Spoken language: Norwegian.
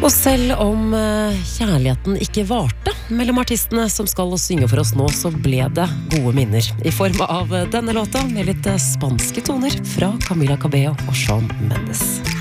Og selv om kjærligheten ikke varte mellom artistene som skal synge for oss nå, så ble det gode minner i form av denne låta med litt spanske toner fra Camila Cabello og Shawn Mendes.